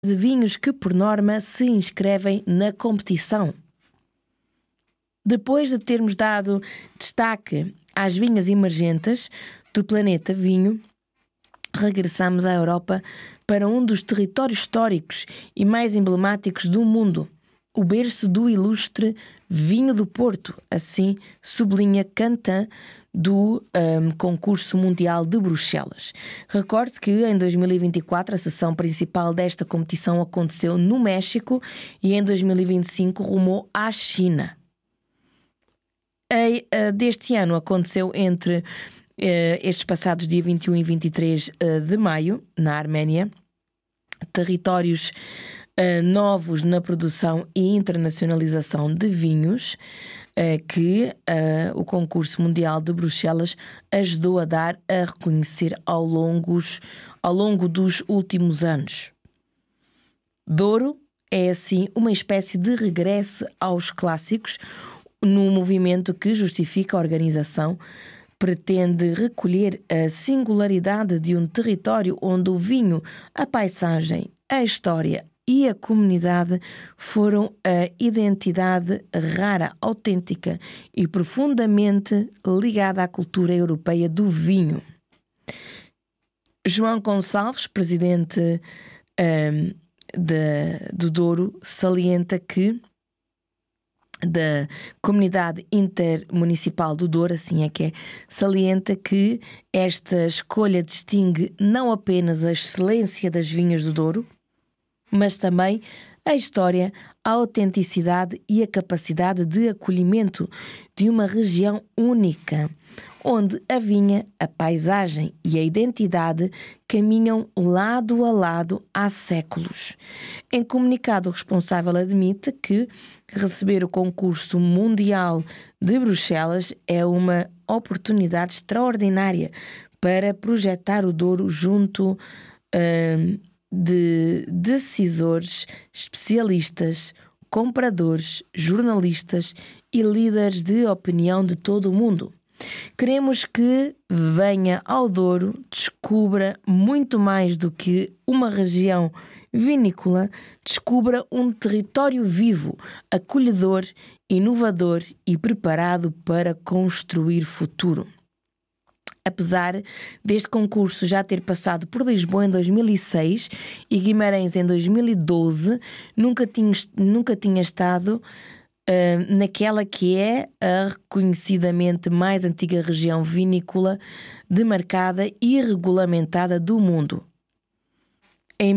de vinhos que, por norma, se inscrevem na competição. Depois de termos dado destaque às vinhas emergentes do planeta vinho, regressamos à Europa para um dos territórios históricos e mais emblemáticos do mundo, o berço do ilustre vinho do Porto, assim sublinha Quentin do concurso mundial de Bruxelas. Recorde que em 2024 a sessão principal desta competição aconteceu no México e em 2025 rumou à China. Deste ano aconteceu entre estes passados dia 21 e 23 de maio, na Arménia, territórios novos na produção e internacionalização de vinhos que o concurso mundial de Bruxelas ajudou a dar a reconhecer ao longo dos últimos anos. Douro é assim uma espécie de regresso aos clássicos, num movimento que justifica a organização, pretende recolher a singularidade de um território onde o vinho, a paisagem, a história e a comunidade foram a identidade rara, autêntica e profundamente ligada à cultura europeia do vinho. João Gonçalves, presidente do Douro, salienta que da Comunidade Intermunicipal do Douro, assim é que é, salienta que esta escolha distingue não apenas a excelência das vinhas do Douro, mas também a história, a autenticidade e a capacidade de acolhimento de uma região única, onde a vinha, a paisagem e a identidade caminham lado a lado há séculos. Em comunicado, o responsável admite que receber o concurso mundial de Bruxelas é uma oportunidade extraordinária para projetar o Douro junto de decisores, especialistas, compradores, jornalistas e líderes de opinião de todo o mundo. Queremos que venha ao Douro, descubra muito mais do que uma região vinícola, descubra um território vivo, acolhedor, inovador e preparado para construir futuro. Apesar deste concurso já ter passado por Lisboa em 2006 e Guimarães em 2012, nunca tinha estado naquela que é a reconhecidamente mais antiga região vinícola demarcada e regulamentada do mundo. Em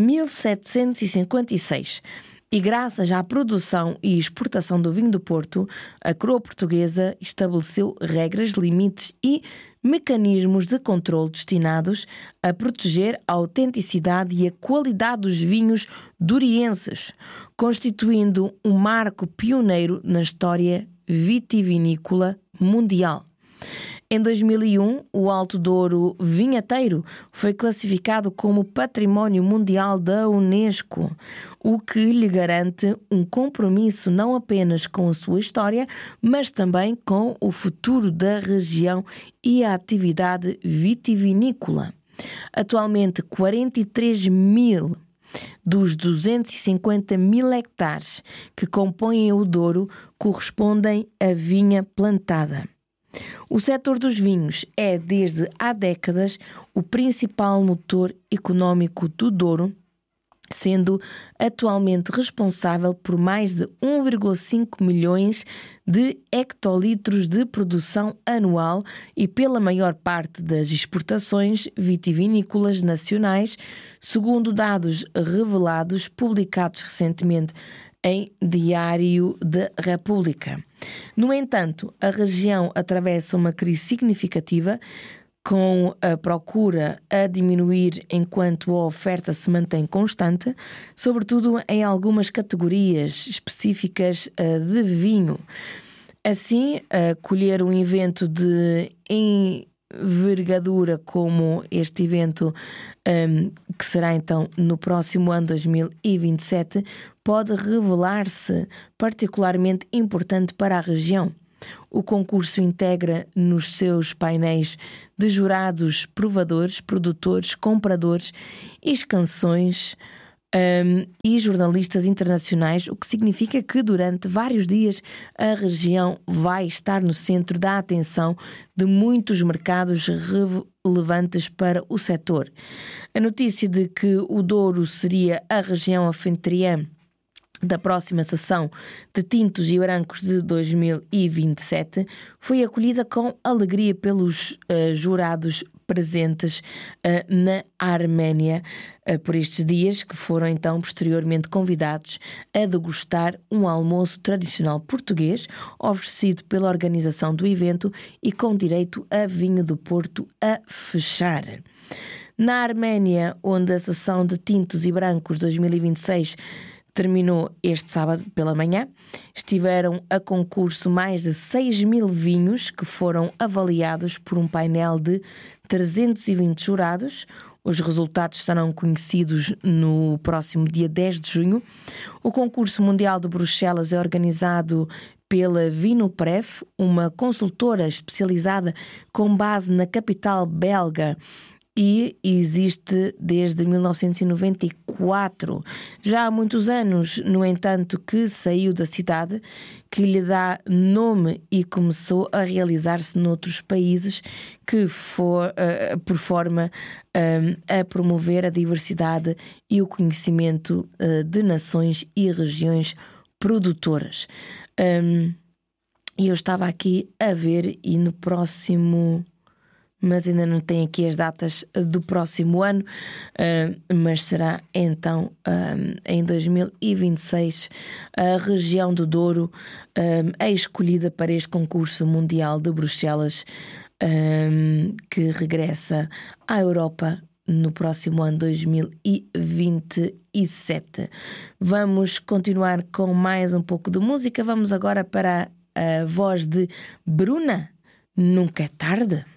1756, e graças à produção e exportação do vinho do Porto, a coroa portuguesa estabeleceu regras, limites e mecanismos de controle destinados a proteger a autenticidade e a qualidade dos vinhos dourienses, constituindo um marco pioneiro na história vitivinícola mundial. Em 2001, o Alto Douro Vinheteiro foi classificado como Património Mundial da Unesco, o que lhe garante um compromisso não apenas com a sua história, mas também com o futuro da região e a atividade vitivinícola. Atualmente, 43 mil dos 250 mil hectares que compõem o Douro correspondem à vinha plantada. O setor dos vinhos é, desde há décadas, o principal motor económico do Douro, sendo atualmente responsável por mais de 1,5 milhões de hectolitros de produção anual e pela maior parte das exportações vitivinícolas nacionais, segundo dados revelados publicados recentemente em Diário da República. No entanto, a região atravessa uma crise significativa, com a procura a diminuir enquanto a oferta se mantém constante, sobretudo em algumas categorias específicas de vinho. Assim, colher um evento de envergadura como este evento, que será então no próximo ano 2027, pode revelar-se particularmente importante para a região. O concurso integra nos seus painéis de jurados, provadores, produtores, compradores e escansões e jornalistas internacionais, o que significa que durante vários dias a região vai estar no centro da atenção de muitos mercados relevantes para o setor. A notícia de que o Douro seria a região anfitriã da próxima sessão de Tintos e Brancos de 2027 foi acolhida com alegria pelos jurados presentes na Arménia por estes dias, que foram então posteriormente convidados a degustar um almoço tradicional português oferecido pela organização do evento e com direito a vinho do Porto a fechar. Na Arménia, onde a sessão de Tintos e Brancos 2026 terminou este sábado pela manhã, estiveram a concurso mais de 6.000 vinhos que foram avaliados por um painel de 320 jurados. Os resultados serão conhecidos no próximo dia 10 de junho. O concurso mundial de Bruxelas é organizado pela Vinopref, uma consultora especializada com base na capital belga, e existe desde 1994. Já há muitos anos, no entanto, que saiu da cidade, que lhe dá nome e começou a realizar-se noutros países, por forma a promover a diversidade e o conhecimento de nações e regiões produtoras. E eu estava aqui a ver, e no próximo... mas ainda não tem aqui as datas do próximo ano, mas será então em 2026 a região do Douro é escolhida para este concurso mundial de Bruxelas, que regressa à Europa no próximo ano 2027. Vamos continuar com mais um pouco de música. Vamos agora para a voz de Bruna. Nunca é tarde.